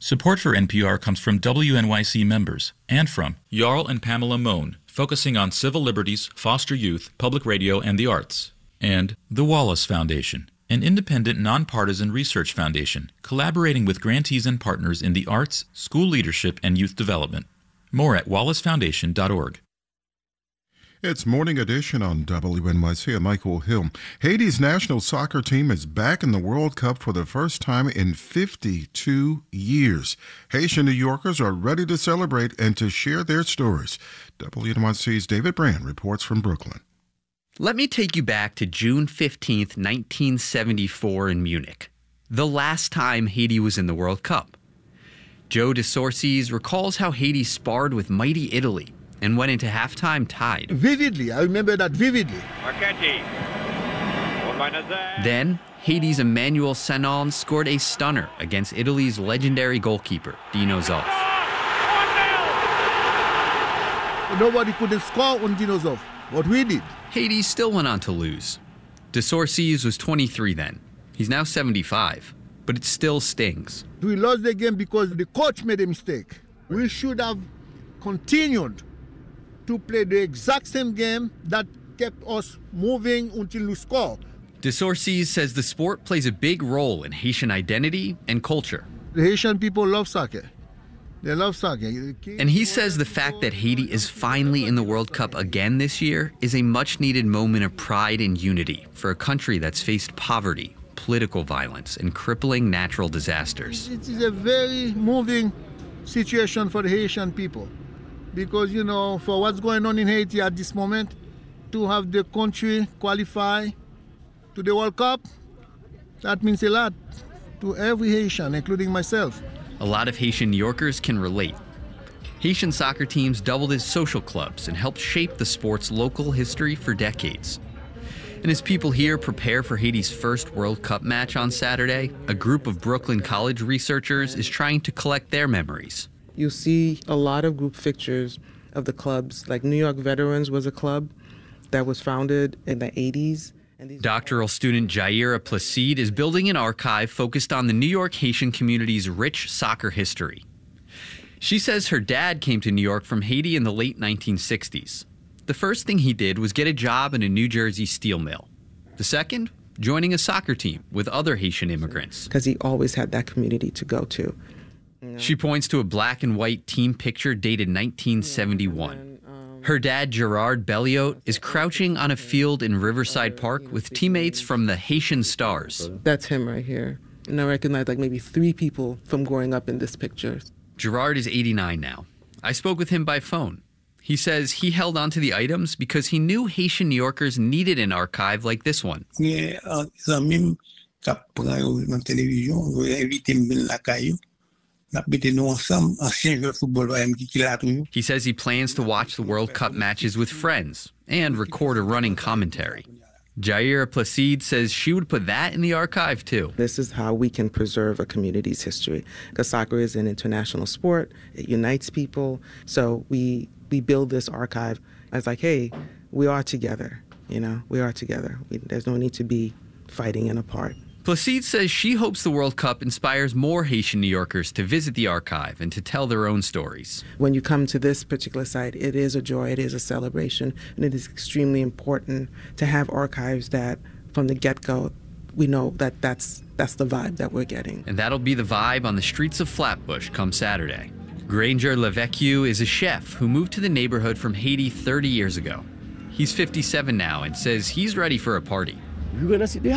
Support for NPR comes from WNYC members and from Jarl and Pamela Mohn, focusing on civil liberties, foster youth, public radio, and the arts. And the Wallace Foundation, an independent, nonpartisan research foundation collaborating with grantees and partners in the arts, school leadership, and youth development. More at wallacefoundation.org. It's Morning Edition on WNYC. I'm Michael Hill. Haiti's national soccer team is back in the World Cup for the first time in 52 years. Haitian New Yorkers are ready to celebrate and to share their stories. WNYC's David Brand reports from Brooklyn. Let me take you back to June 15th, 1974 in Munich, the last time Haiti was in the World Cup. Joe DeSorcies recalls how Haiti sparred with mighty Italy and went into halftime tied. Vividly, I remember that vividly. Then, Haiti's Emmanuel Senon scored a stunner against Italy's legendary goalkeeper, Dino Zoff. Nobody could score on Dino Zoff. What we did. Haiti still went on to lose. DeSorcies was 23 then. He's now 75, but it still stings. We lost the game because the coach made a mistake. We should have continued to play the exact same game that kept us moving until we score. DeSorcies says the sport plays a big role in Haitian identity and culture. The Haitian people love soccer. They love soccer. And he says the fact that Haiti is finally in the World Cup again this year is a much-needed moment of pride and unity for a country that's faced poverty, political violence, and crippling natural disasters. It is a very moving situation for the Haitian people. Because, you know, for what's going on in Haiti at this moment, to have the country qualify to the World Cup, that means a lot to every Haitian, including myself. A lot of Haitian New Yorkers can relate. Haitian soccer teams doubled as social clubs and helped shape the sport's local history for decades. And as people here prepare for Haiti's first World Cup match on Saturday, a group of Brooklyn College researchers is trying to collect their memories. You see a lot of group pictures of the clubs, like New York Veterans was a club that was founded in the 80s. Doctoral student Jaira Placide is building an archive focused on the New York Haitian community's rich soccer history. She says her dad came to New York from Haiti in the late 1960s. The first thing he did was get a job in a New Jersey steel mill. The second, joining a soccer team with other Haitian immigrants. Because he always had that community to go to. She points to a black and white team picture dated 1971. Her dad, Gerard Belliot, is crouching on a field in Riverside Park with teammates from the Haitian Stars. That's him right here. And I recognize like maybe 3 people from growing up in this picture. Gerard is 89 now. I spoke with him by phone. He says he held on to the items because he knew Haitian New Yorkers needed an archive like this one. He says he plans to watch the World Cup matches with friends and record a running commentary. Jaira Placide says she would put that in the archive too. This is how we can preserve a community's history, because soccer is an international sport. It unites people. So we build this archive as like, hey, we are together. You know, we are together. There's no need to be fighting and apart. Placide says she hopes the World Cup inspires more Haitian New Yorkers to visit the archive and to tell their own stories. When you come to this particular site, it is a joy, it is a celebration, and it is extremely important to have archives that, from the get-go, we know that that's the vibe that we're getting. And that'll be the vibe on the streets of Flatbush come Saturday. Granger Levesque is a chef who moved to the neighborhood from Haiti 30 years ago. He's 57 now and says he's ready for a party. You're going to see